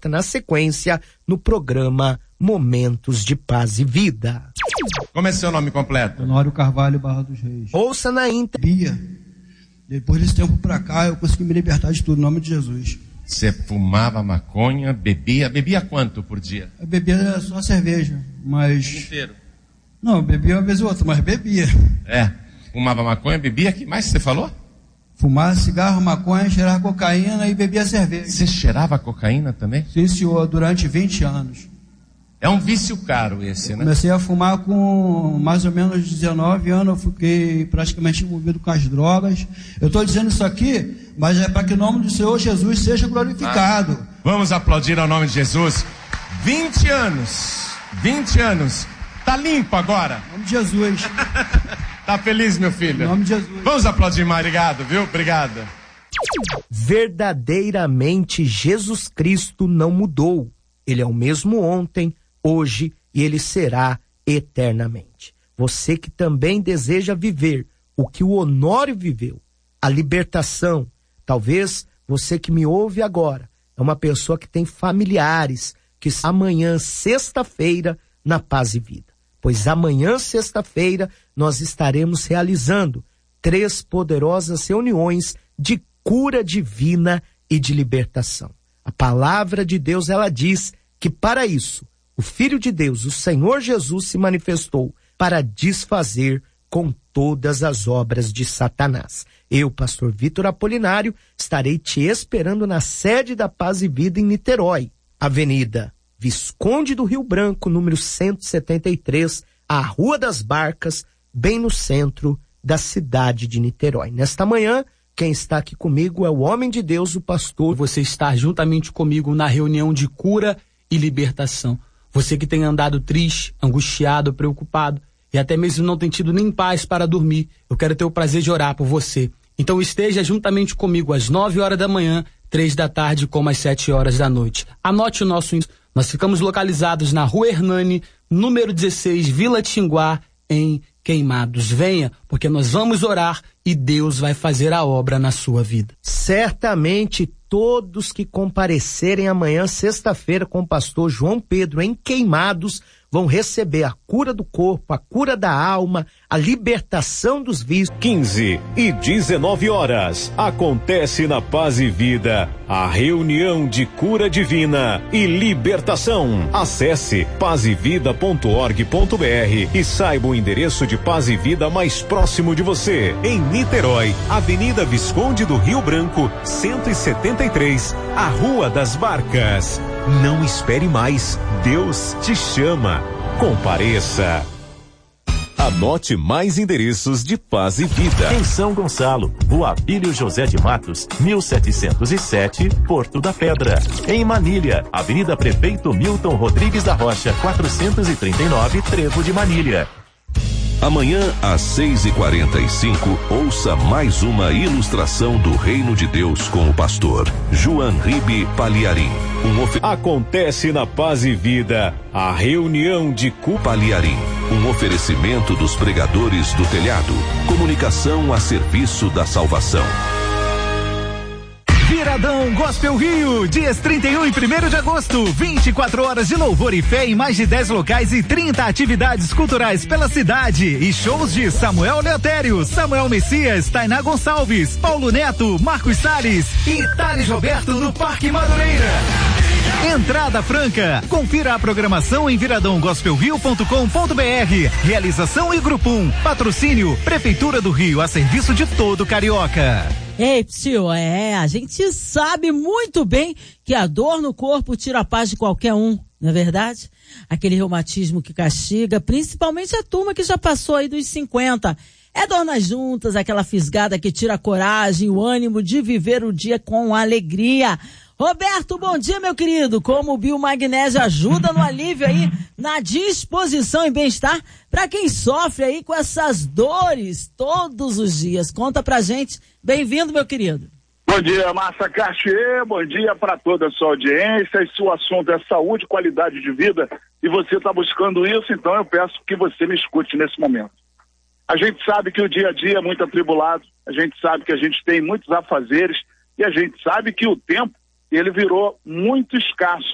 volta na sequência no programa Momentos de Paz e Vida. Como é seu nome completo? Honório Carvalho Barra dos Reis. Ouça na íntegra. Bia. Depois desse tempo pra cá, eu consegui me libertar de tudo, em nome de Jesus. Você fumava maconha, bebia quanto por dia? Eu bebia só cerveja, mas... Inteiro? Não, eu bebia uma vez ou outra, mas bebia. Fumava maconha, bebia, que mais você falou? Fumar cigarro, maconha, cheirar cocaína e bebia cerveja. Você cheirava cocaína também? Sim, senhor, durante 20 anos. É um vício caro esse, né? Comecei a fumar com mais ou menos 19 anos, eu fiquei praticamente envolvido com as drogas. Eu estou dizendo isso aqui, mas é para que o nome do Senhor Jesus seja glorificado. Vamos aplaudir ao nome de Jesus. 20 anos. Tá limpo agora? Em nome de Jesus. Tá feliz, meu filho? Em nome de Jesus. Vamos aplaudir mais, obrigado, viu? Obrigado. Verdadeiramente, Jesus Cristo não mudou. Ele é o mesmo ontem, hoje e ele será eternamente. Você que também deseja viver o que o Honório viveu, a libertação. Talvez você que me ouve agora é uma pessoa que tem familiares que amanhã, sexta-feira, na Paz e Vida. Pois amanhã, sexta-feira, nós estaremos realizando 3 poderosas reuniões de cura divina e de libertação. A palavra de Deus, ela diz que para isso, o Filho de Deus, o Senhor Jesus, se manifestou para desfazer com todas as obras de Satanás. Eu, pastor Vitor Apolinário, estarei te esperando na sede da Paz e Vida em Niterói, Avenida Visconde do Rio Branco, número 173, a Rua das Barcas, bem no centro da cidade de Niterói. Nesta manhã, quem está aqui comigo é o homem de Deus, o pastor. Você está juntamente comigo na reunião de cura e libertação. Você que tem andado triste, angustiado, preocupado e até mesmo não tem tido nem paz para dormir, eu quero ter o prazer de orar por você. Então esteja juntamente comigo às 9 horas da manhã, 3 da tarde, como às 7 horas da noite. Anote o nosso... Nós ficamos localizados na Rua Hernani, número 16, Vila Tinguá, em Queimados. Venha, porque nós vamos orar e Deus vai fazer a obra na sua vida. Certamente todos que comparecerem amanhã, sexta-feira, com o pastor João Pedro em Queimados, vão receber a cura do corpo, a cura da alma, a libertação dos vícios. 15 e 19 horas. Acontece na Paz e Vida a reunião de cura divina e libertação. Acesse pazevida.org.br e saiba o endereço de Paz e Vida mais próximo de você. Em Niterói, Avenida Visconde do Rio Branco, 173, a Rua das Barcas. Não espere mais. Deus te chama. Compareça. Anote mais endereços de Paz e Vida. Em São Gonçalo, Rua Abílio José de Matos, 1707, Porto da Pedra. Em Manilha, Avenida Prefeito Milton Rodrigues da Rocha, 439, Trevo de Manilha. Amanhã, às 6h45, ouça mais uma ilustração do Reino de Deus com o pastor João Ribe Paliarim. Acontece na Paz e Vida a reunião de Paliarim, um oferecimento dos pregadores do telhado. Comunicação a serviço da salvação. Viradão Gospel Rio, dias 31 e 1º de agosto, 24 horas de louvor e fé em mais de 10 locais e 30 atividades culturais pela cidade e shows de Samuel Leotério, Samuel Messias, Tainá Gonçalves, Paulo Neto, Marcos Salles e Thales Roberto no Parque Madureira. Entrada franca. Confira a programação em viradãogospelrio.com.br. Realização e Grupo 1. Patrocínio Prefeitura do Rio, a serviço de todo carioca. Ei, tio, a gente sabe muito bem que a dor no corpo tira a paz de qualquer um, não é verdade? Aquele reumatismo que castiga, principalmente a turma que já passou aí dos 50. É dor nas juntas, aquela fisgada que tira a coragem, o ânimo de viver o dia com alegria. Roberto, bom dia, meu querido. Como o Biomagnésio ajuda no alívio aí, na disposição e bem-estar para quem sofre aí com essas dores todos os dias. Conta pra gente. Bem-vindo, meu querido. Bom dia, Márcia Cartier. Bom dia para toda a sua audiência. E se o assunto é saúde e qualidade de vida e você está buscando isso, então eu peço que você me escute nesse momento. A gente sabe que o dia a dia é muito atribulado, a gente sabe que a gente tem muitos afazeres e a gente sabe que o tempo ele virou muito escasso